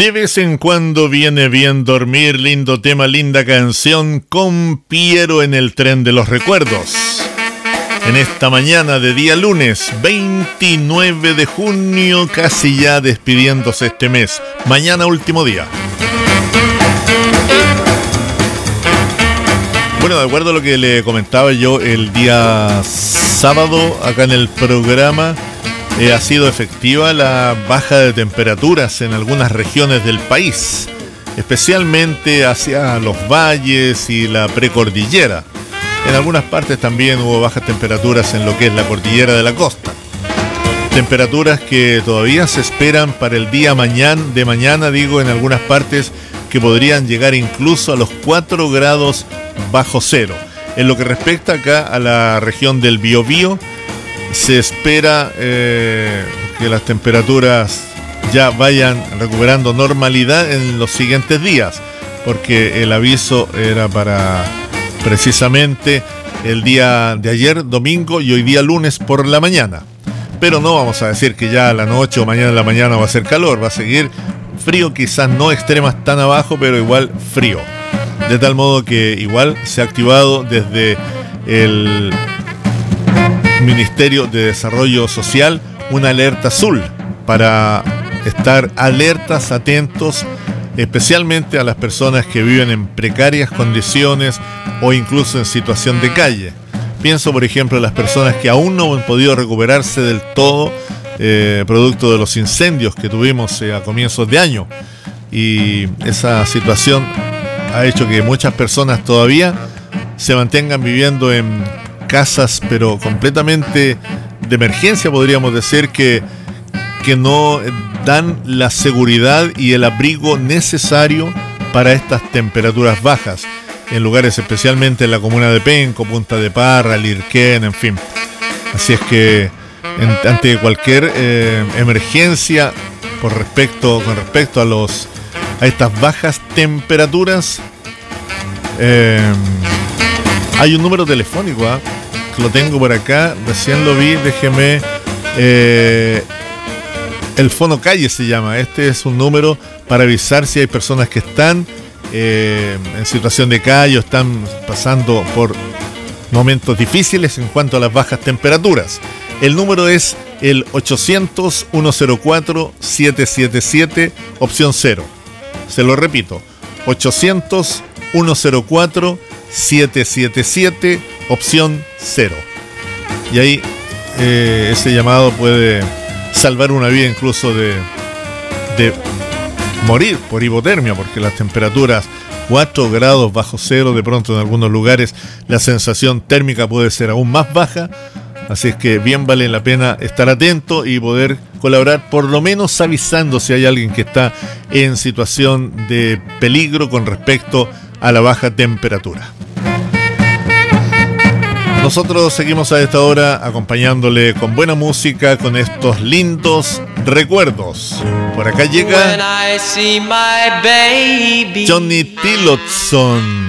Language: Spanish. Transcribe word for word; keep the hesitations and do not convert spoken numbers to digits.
De vez en cuando viene bien dormir, lindo tema, linda canción con Piero en el tren de los recuerdos. En esta mañana de día lunes, veintinueve de junio, casi ya despidiéndose este mes. Mañana último día. Bueno, de acuerdo a lo que le comentaba yo el día sábado acá en el programa, Eh, ha sido efectiva la baja de temperaturas en algunas regiones del país, especialmente hacia los valles y la precordillera. En algunas partes también hubo bajas temperaturas en lo que es la cordillera de la costa. Temperaturas que todavía se esperan para el día mañana, de mañana, digo, en algunas partes que podrían llegar incluso a los cuatro grados bajo cero. En lo que respecta acá a la región del Biobío, se espera eh, que las temperaturas ya vayan recuperando normalidad en los siguientes días, porque el aviso era para precisamente el día de ayer, domingo, y hoy día lunes por la mañana. Pero no vamos a decir que ya a la noche o mañana en la mañana va a ser calor, va a seguir frío, quizás no extremas tan abajo, pero igual frío. De tal modo que igual se ha activado desde el Ministerio de Desarrollo Social una alerta azul para estar alertas, atentos, especialmente a las personas que viven en precarias condiciones o incluso en situación de calle. Pienso, por ejemplo, en las personas que aún no han podido recuperarse del todo, eh, producto de los incendios que tuvimos eh, a comienzos de año. Y esa situación ha hecho que muchas personas todavía se mantengan viviendo en casas, pero completamente de emergencia, podríamos decir, que, que no dan la seguridad y el abrigo necesario para estas temperaturas bajas, en lugares especialmente en la comuna de Penco, Punta de Parra, Lirquén, en fin. Así es que en, ante cualquier eh, emergencia por respecto, con respecto a, los, a estas bajas temperaturas, eh, hay un número telefónico, ¿eh? Lo tengo por acá, recién lo vi, déjeme, eh, el Fono Calle se llama. Este es un número para avisar si hay personas que están eh, en situación de calle o están pasando por momentos difíciles en cuanto a las bajas temperaturas. El número es el ochocientos, ciento cuatro, siete siete siete, opción cero. Se lo repito, ochocientos, ciento cuatro, siete siete siete, opción cero. Y ahí eh, ese llamado puede salvar una vida incluso de, de morir por hipotermia, porque las temperaturas cuatro grados bajo cero, de pronto en algunos lugares la sensación térmica puede ser aún más baja. Así es que bien vale la pena estar atento y poder colaborar, por lo menos avisando si hay alguien que está en situación de peligro con respecto a la baja temperatura. Nosotros seguimos a esta hora acompañándole con buena música, con estos lindos recuerdos. Por acá llega Johnny Tillotson.